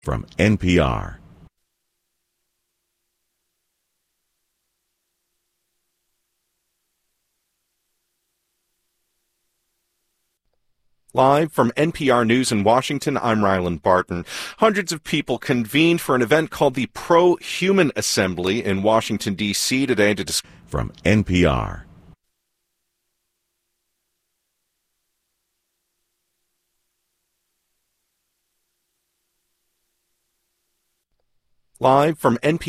From NPR. Live from NPR News in Washington, I'm Ryland Barton. Hundreds of people convened for an event called the Pro-Human Assembly in Washington, D.C. today to discuss. From NPR. Live from NPR.